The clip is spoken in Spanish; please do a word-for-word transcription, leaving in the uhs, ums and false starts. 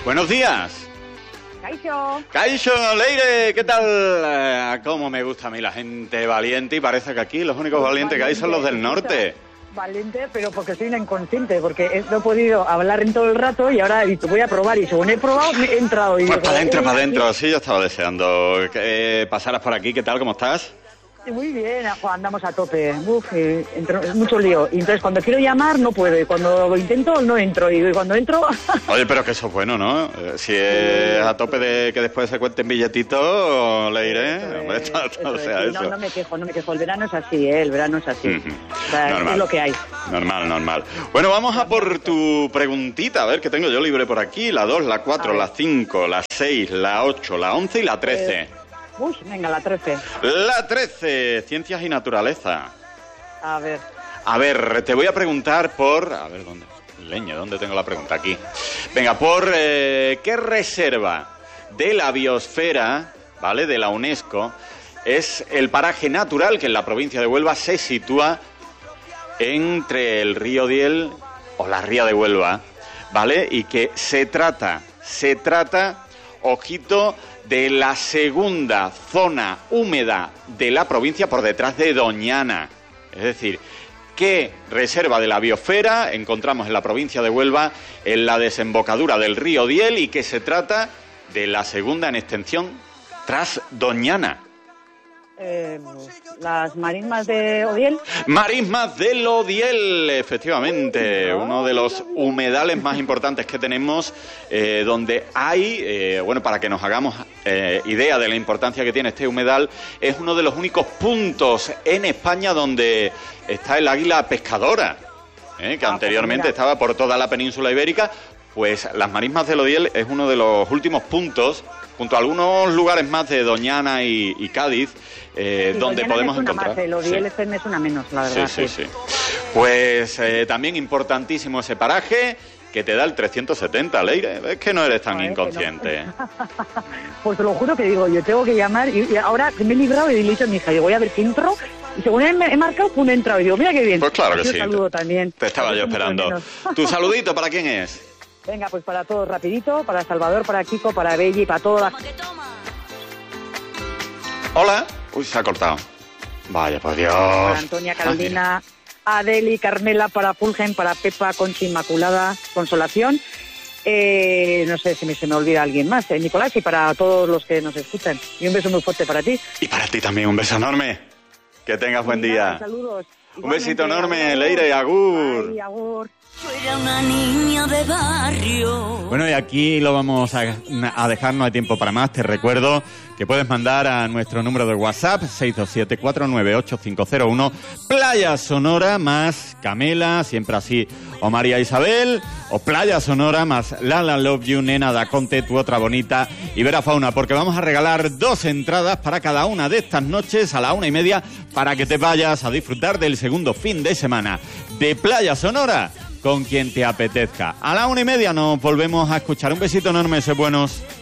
Buenos días. Caixo. Caixo, Leire, ¿qué tal? Eh, ¿Cómo me gusta a mí la gente valiente? Y parece que aquí los únicos valientes que hay son los del norte. Valiente, pero porque soy una inconsciente, porque no he podido hablar en todo el rato y ahora he dicho, voy a probar, y según he probado, me he entrado. Y pues digo, para adentro, uy, para adentro, aquí. sí, yo estaba deseando que eh, pasaras por aquí. ¿Qué tal? ¿Cómo estás? Muy bien, andamos a tope. Uf, eh, entro, es mucho lío. Y entonces cuando quiero llamar no puedo, y cuando lo intento no entro, y cuando entro... Oye, pero que eso es bueno, ¿no? Si es a tope de que después se cuenten billetitos, Leire, Eso hombre, es, todo, todo eso sea es. eso. No, no me quejo, no me quejo. El verano es así, ¿eh? El verano es así. Uh-huh. O sea, Normal. es lo que hay. Normal, normal. Bueno, vamos a por tu preguntita, a ver, que tengo yo libre por aquí. La dos, la cuatro, la cinco, la seis, la ocho, la once y la trece. Eh, uy, venga, la trece. La trece, ciencias y naturaleza. A ver. A ver, te voy a preguntar por... A ver, ¿dónde? Leño, ¿dónde tengo la pregunta? Aquí. Venga, por eh, ¿qué reserva de la biosfera, ¿vale?, de la UNESCO, es el paraje natural que en la provincia de Huelva se sitúa entre el río Diel o la ría de Huelva, ¿vale? Y que se trata, se trata, ojito, de la segunda zona húmeda de la provincia por detrás de Doñana. Es decir, ¿qué reserva de la biosfera encontramos en la provincia de Huelva, en la desembocadura del río Diel, y que se trata de la segunda en extensión tras Doñana? Eh, las marismas de Odiel. Marismas del Odiel, efectivamente, uno de los humedales más importantes que tenemos, eh, donde hay, eh, bueno, para que nos hagamos eh, idea de la importancia que tiene este humedal, es uno de los únicos puntos en España donde está el águila pescadora, eh, que Ah, anteriormente pues estaba por toda la península ibérica. Pues las marismas del Odiel es uno de los últimos puntos, junto a algunos lugares más de Doñana y, y Cádiz, eh, Sí, donde Doñana podemos me suena encontrar. Más, el Odiel Sí. este me suena menos, la verdad. Sí, sí, sí. Pues eh, también importantísimo ese paraje que te da el trescientos setenta, Leire. Es que no eres tan Joder, inconsciente. no. Pues te lo juro que digo, yo tengo que llamar y, y ahora me he librado y le he dicho a mi hija, yo voy a ver si entro. Y según he, he marcado, pues he entrado. Y digo, mira qué bien. Pues claro que Así sí. Un saludo también. Te estaba yo esperando. ¿Tu saludito para quién es? Venga, pues para todos rapidito, para Salvador, para Kiko, para Belli, para todas. Hola. Uy, se ha cortado. Vaya, por Dios. Para Antonia, Carolina, Adeli, Carmela, para Pulgen, para Pepa, Concha Inmaculada, Consolación. Eh, no sé si me, se me olvida alguien más, eh, Nicolás, y para todos los que nos escuchan. Y un beso muy fuerte para ti. Y para ti también, un beso enorme. Que tengas buen día. Saludos. Un besito enorme, agur. Leire, agur. Ay, agur. Yo era una niña de barrio. Bueno, y aquí lo vamos a, a dejar, no hay tiempo para más. Te recuerdo que puedes mandar a nuestro número de WhatsApp, seis dos siete, cuatro nueve ocho, cinco cero uno, Playa Sonora más Camela, siempre así, o María Isabel, o Playa Sonora más Lala Love You, Nena da Conte, tu otra bonita, y Vera Fauna, porque vamos a regalar dos entradas para cada una de estas noches a la una y media para que te vayas a disfrutar del segundo fin de semana de Playa Sonora con quien te apetezca. A la una y media nos volvemos a escuchar. Un besito enorme, sé buenos.